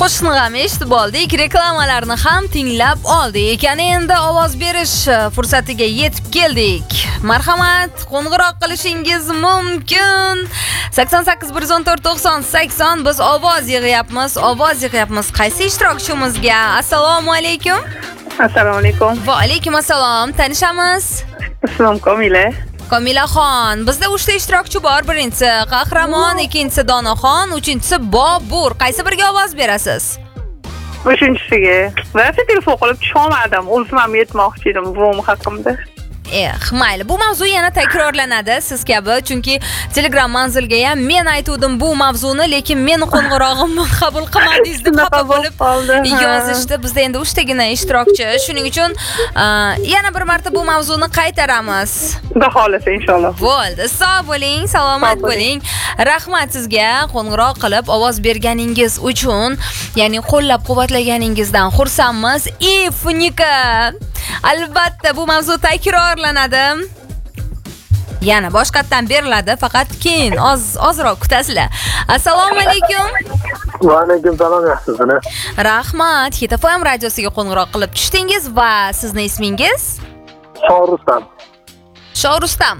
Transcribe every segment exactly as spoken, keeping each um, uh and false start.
Qo'shiqni ham eshitib oldik, reklamalarni ham tinglab oldik. Yana endi ovoz berish fursatiga yetib keldik. Marhamat, qo'ng'iroq qilishingiz mumkin. sakson sakkiz bir yuz o'n to'rt to'qson sakson biz ovoz yig'yapmiz, ovoz yig'yapmiz. Qaysi ishtirokchimizga? Assalomu alaykum. Assalomu alaykum. Va alaykum assalom. Tanishamiz? Ismim Komila. Komilaxon, bizda uchta ishtirokchi bor. Birinchisi Qahramon, ikkinchisi Donaxon, uchinchisi Bobur. Qaysi biriga ovoz berasiz? Uchinchisiga. Va telefon qilib tushmadim. O'zim yetmoqchi edim buvim haqimda. Eh, mayli, bu mavzu yana takrorlanadi siz kabi, chunki Telegram manzilga ham men aytdim bu mavzuni, lekin meni qo'ng'irog'imni qabul qilmadingiz deb xafa bo'lib yozishdi. Bizda endi uchtagina ishtirokchi, shuning uchun yana bir marta bu mavzuni qaytaramiz. Xudo xolasa inshaalloh. Bo'ldi, sog' bo'ling, salomat bo'ling. Rahmat sizga qo'ng'iroq qilib ovoz berganingiz uchun, ya'ni qo'llab-quvvatlaganingizdan xursandmiz. Ifunika. Albatta bu mavzu takrorlanadi. Yana boshqatdan beriladi, faqat keyin oz ozroq kutasizlar. Assalomu alaykum. Va alaykum salom, yaxshisizmi? Rahmat. Hit F M radiosiga qo'ng'iroq qilib tushdingiz va sizning ismingiz? Shohrustam. Shohrustam.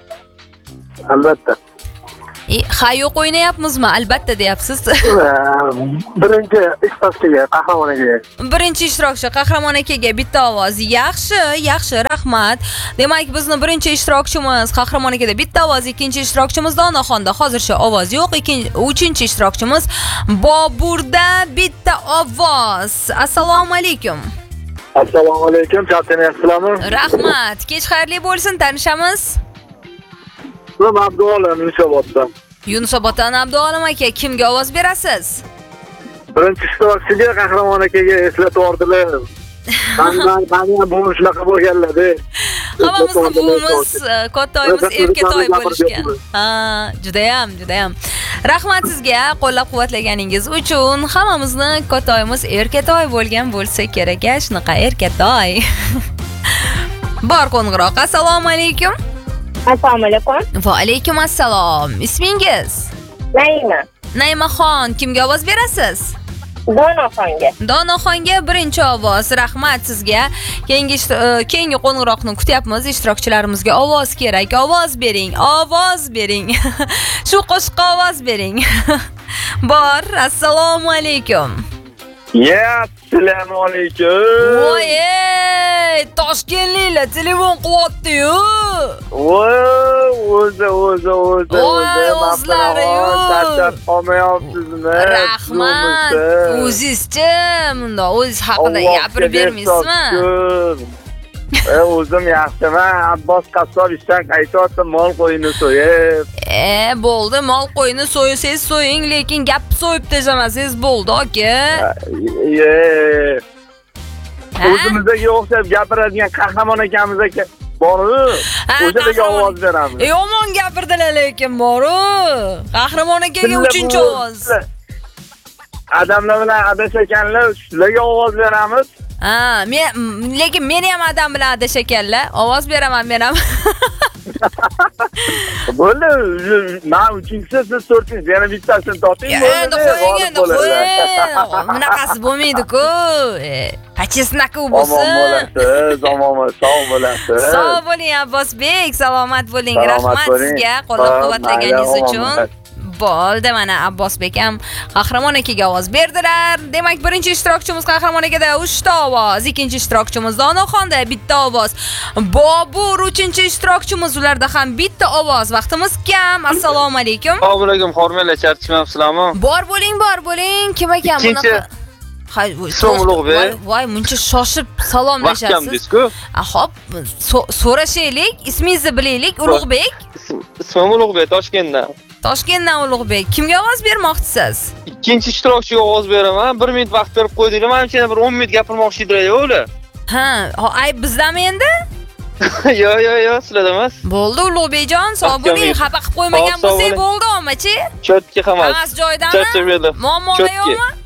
Albatta. E, ha yo'q o'ynayapmizmi? Albatta deyapsiz. Birinchi ishtirokchiga, Qahramon akaga. Birinchi ishtirokchi Qahramon akaga bitta ovoz. Yaxshi, yaxshi, rahmat. Demak, bizning birinchi ishtirokchimiz Qahramon akada bitta ovoz, ikkinchi ishtirokchimiz Donaxonda hozircha ovoz yo'q. Ikkinchi, uchinchi ishtirokchimiz Boburda bitta ovoz. Assalomu alaykum. Assalomu alaykum, chatdan yaxshilarmi? Rahmat. Kech xayrli bo'lsin, tanishamiz. Men Abduolim Yunusoboddan. Yunusoboddan Abduolim aka, kimga ovoz berasiz? Birinchi ishtirokchiga Qahramon akaga eslatib yordilar. Qanday qanday bu shunaqa bo'lganlar-da. Hammamizni buvimiz, kattayimiz erkatoy bo'lishgan. Ha, juda ham, juda ham. Rahmat sizga qo'llab-quvvatlaganingiz uchun. Hammamizni kattayimiz erkatoy bo'lgan bo'lsa kerak-a, shunaqa erkatoy. Bor qo'ng'iroq. Assalomu alaykum. Assalomu alaykum. Va alaykum assalom. Ismingiz? Naima. Naimaxon, kimga ovoz berasiz? Donaxonga. Donaxonga birinchi ovoz. Rahmat sizga. Keyingi keyingi qo'ng'iroqni kutyapmiz. Ishtirokchilarimizga ovoz kerak. Ovoz bering, ovoz bering. Shu qo'shiqqa ovoz bering. Bor. Assalomu alaykum. Ya, assalomu alaykum. Voy, Toshkentliklar telefon qilyapti-yu. Voy, o'zi, o'zi, o'zi, o'zi. O'zlari-yu. Charchab qolmayapsizmi? Rahmat. O'zizchi, bunda o'ziz haqida gapirib bermaysizmi? E, o'zim yaxshiman. Abbos qassob ishdan qaytyapti, mol qo'yini so'yib. E, bo'ldi, mol qo'yini so'ysangiz so'ying, lekin gap so'yib tashlamasangiz bo'ldi, aka. Ye. O'zimizga o'xshab gapiradigan Qahramon akamiz aka bor-ku. O'shaga ovoz beramiz. Yomon gapirdilar lekin bor-ku. Qahramon akaga uchinchi ovoz. Odamlar bilan adashaganlar, shularga ovoz beramiz. Ha, men lekin meni ham adam bilan adashaganlar. Ovoz beraman men ham. Bo'ldi, men uchinchisi siz to'rtinchi, yana bittasini toping. Endi qo'ying, endi qo'ying. Bunaqasi bo'lmaydi-ku. Pachesnaku bo'lsin. Omon bo'lasiz, omon, sog' bo'lasiz. Sog' bo'ling Abbosbek, salomat bo'ling. Rahmat sizga qo'llab-quvvatlaganingiz uchun. Bo'ldi, mana Abbosbek ham Qahramon akaga ovoz berdilar. Demak, birinchi ishtirokchimiz Qahramon akada uchta ovoz, ikkinchi ishtirokchimiz Donaxonda bitta ovoz. Bobur uchinchi ishtirokchimiz, ularda ham bitta ovoz. Vaqtimiz kam. Assalomu alaykum. Assalomu alaykum, hormatli charchimabsizlarmi? Bor bo'ling, bor bo'ling. Kim ekan bunaqa? Hay, Ulug'bek. Voy, muncha shoshib salomlashasiz. Xo'p, so'rashaylik. Ismingizni bilaylik, Ulug'bek. Ismim Ulug'bek, Toshkentdan. Toshkentdan Ulug'bek. Kimga ovoz bermoqchisiz? Ikkinchi ishtirokchiga ovoz beraman. bir minut vaqt berib qo'ydinglar. Men uchun bir o'n minut gapirmoqchi edilar-ku ular. Ha, ay bizdami endi? Yo, yo, yo, sizlarda emas. Bo'ldi, Ulug'bekjon, sog' bo'ling. Xafa qilib qo'ymagan bo'lsangiz bo'ldi, omachi. Chotki hammasi. Hammasi joyidami? Charchab edim. Muammolar yo'qmi?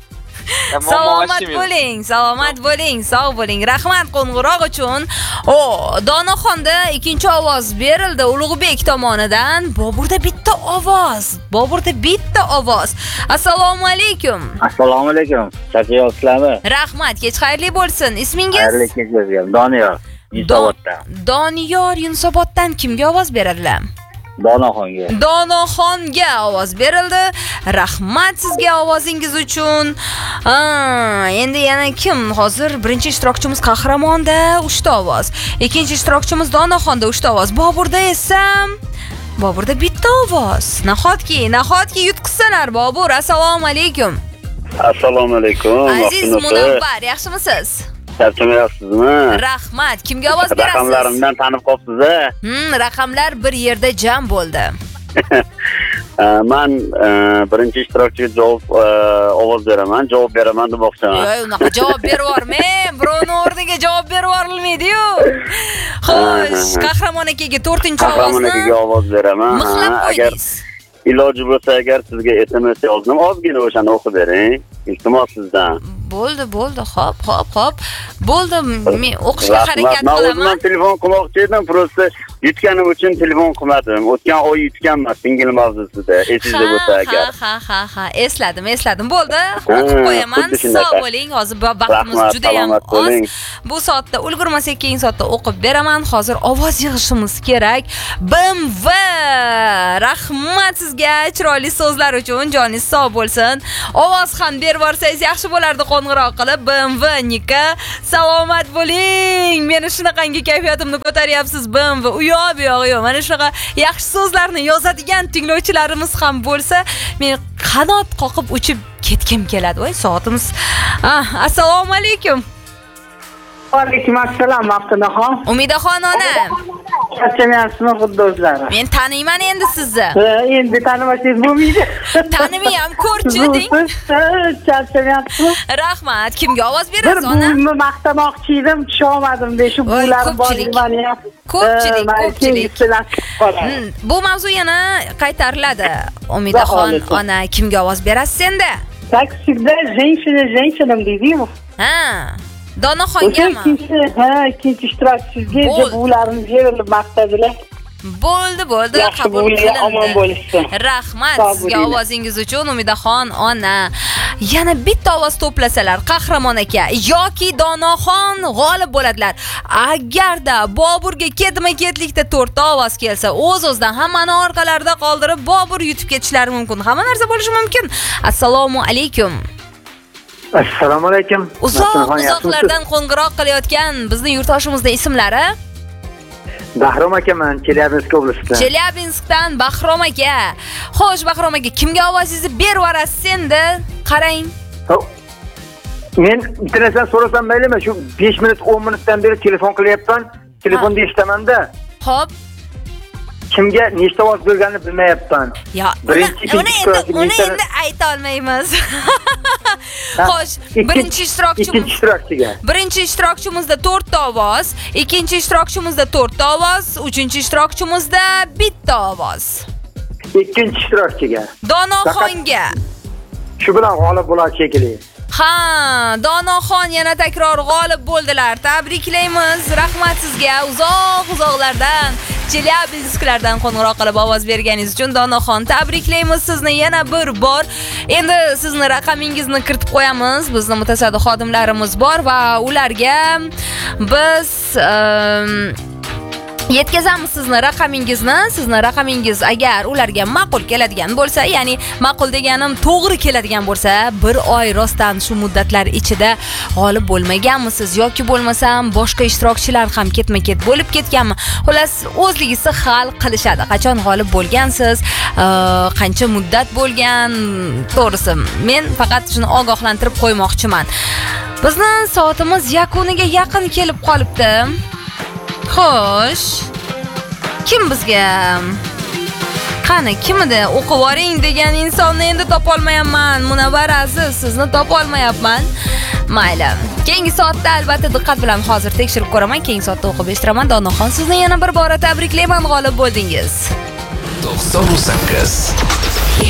Salomat bo'ling, salomat bo'ling, sog' bo'ling. Rahmat qo'ng'iroq uchun. O, Donaxonda ikkinchi ovoz berildi Ulug'bek tomonidan. Boburda bitta ovoz. Boburda bitta ovoz. Assalomu alaykum. Assalomu alaykum. Charchayapsizlarmi? Rahmat, kech xayrli bo'lsin. Ismingiz? Xayrli kech bo'lsin. Doniyor. Yunusoboddan. Doniyor Yunusoboddan kimga ovoz beradilar? Donaxonga. Donaxonga ovoz berildi. Rahmat sizga ovozingiz uchun. Ha, endi yana kim? Hozir birinchi ishtirokchimiz Qahramonda uchta ovoz. Ikkinchi ishtirokchimiz Donaxonda uchta ovoz. Boburda esa Boburda bitta ovoz. Nahotki, nahotki yutqizsalar Bobur. Assalomu alaykum. Assalomu alaykum. Aziz Munavvar, yaxshimisiz? Charchamayapsizmi? Rahmat. Kimga ovoz berasiz? Raqamlarimdan tanib qolibsiz-a? Hmm, raqamlar bir yerda jam bo'ldi. Men birinchi ishtirokchiga javob ovoz beraman, javob beraman demoqchiman. Yo'q, unaqa javob berib yubormang. Birovning o'rniga javob berib yuborilmaydi-yu. Xo'sh, Qahramon akaga to'rtinchi ovozni Qahramon akaga ovoz beraman. Mixlab qo'ydingiz. Iloji bo'lsa agar sizga S M S yozdim, ozgina o'shani o'qib bering. Iltimos sizdan. Bo'ldi, bo'ldi. Xo'p, xo'p, xo'p. Bo'ldi, men o'qishga harakat qilaman. Men telefon qilmoqchi edim, prosta yutganim uchun telefon qilmadim. O'tgan oy yutganman singil mavzusida. Esingizda bo'lsa agar. Ha, ha, ha, esladim, esladim. Bo'ldi, o'qib qo'yaman. Sog' bo'ling. Hozir vaqtimiz juda ham oz. Bu soatda ulgurmasak, keyingi soatda o'qib beraman. Hozir ovoz yig'ishimiz kerak. B M W. Rahmat sizga chiroyli so'zlar uchun. Joningiz sog' bo'lsin. Ovoz ham berib yuborsangiz yaxshi bo'lardi qo'ng'iroq qilib. B M W nika. Salomat bo'ling. Meni shunaqangi kayfiyatimni ko'taryapsiz B M W. U yo'q, bu yo'q, yo'q. Mana shunaqa yaxshi so'zlarni yozadigan tinglovchilarimiz ham bo'lsa, men qanot qoqib uchib ketkim keladi. Voy, soatimiz. Ah, assalomu alaykum. Alaykum assalom, Maqtanaxon. Umidaxon ona. Charchamayapsizmi xuddi o'zlari? Men taniyman endi sizni. Endi tanimasangiz bo'lmaydi. Tanimayam ko'rchi deng. Charchamayapsizmi? Rahmat. Kimga ovoz Bir berasiz ona? buvimni maqtamoqchi edim, tusholmadim de shu buvlarim borligimni ham. Ko'pchilik, ko'pchilik. Hmm, Bu mavzu yana qaytariladi. Umidaxon ona kimga ovoz berasiz endi? Taksida женщина женщинам deydi-ku. Ha. Donaxongami? Ha, ikkinchi ishtirokchiga buvlarim berilib maqtadilar. Bo'ldi, bo'ldi. Qabul qilindi. Omon bo'lishsin. Rahmat sizga ovozingiz uchun Umidaxon ona. Yana bitta ovoz to'plasalar Qahramon aka yoki Donaxon g'olib bo'ladilar. Agarda Boburga ketma-ketlikda to'rtta ovoz kelsa, o'z-o'zidan hammani orqalarida qoldirib Bobur yutib ketishlari mumkin. Hamma narsa bo'lishi mumkin. Assalomu alaykum. Assalomu alaykum. Uzoq-uzoqlardan qo'ng'iroq qilayotgan bizning yurtdoshimizning ismlari? Bahrom akaman, Chelyabinsk oblastidan. Chelyabinskdan Bahrom aka. Xo'sh, Bahrom aka, kimga ovozingizni berib yuborasiz endi? Qarang. Men bitta narsani so'rasam maylimi? Shu besh minut o'n minutdan beri telefon qilyapman. Telefonda eshitaman-da. Xo'p. Kimga nechta ovoz berganini bilmayapman. Yo, birinchi uni endi uni endi ayta olmaymiz. Xo'sh, birinchi ishtirokchimiz ikkinchi ishtirokchiga. Birinchi ishtirokchimizda to'rtta ovoz, ikkinchi ishtirokchimizda to'rtta ovoz, uchinchi ishtirokchimizda bitta ovoz. Ikkinchi ishtirokchiga. Donaxonga. Shu bilan g'olib bo'ladi shekilli. Ha, Donaxon yana takror g'olib bo'ldilar. Tabriklaymiz. Rahmat sizga uzoq-uzoqlardan, Chelyabinsklardan qo'ng'iroq qilib ovoz berganingiz uchun Donaxon tabriklaymiz sizni yana bir bor. Endi sizni raqamingizni kiritib qo'yamiz. Bizning mutasaddi xodimlarimiz bor va ularga biz yetkazamiz sizni raqamingizni. Sizni raqamingiz agar ularga ma'qul keladigan bo'lsa, ya'ni ma'qul deganim to'g'ri keladigan bo'lsa, bir oy rostdan shu muddatlar ichida g'olib bo'lmaganmisiz yoki bo'lmasam boshqa ishtirokchilar ham ketma-ket bo'lib ketganmi? Xullas, o'zligisi hal qilishadi. Qachon g'olib bo'lgansiz, qancha muddat bo'lgan, to'g'risi. Men faqat shuni ogohlantirib qo'ymoqchiman. Bizning soatimiz yakuniga yaqin kelib qolibdi. Xo'sh. Kim bizga? Qani, kimida o'qib oring degan insonni endi topa olmayapman. Munavvar aziz, sizni topa olmayapman. Mayli. Keyingi soatda albatta diqqat bilan hozir tekshirib ko'raman. Keyingi soatda o'qib eshitiraman. Donaxon, sizni yana bir bora tabriklayman, g'olib bo'ldingiz. to'qson sakkiz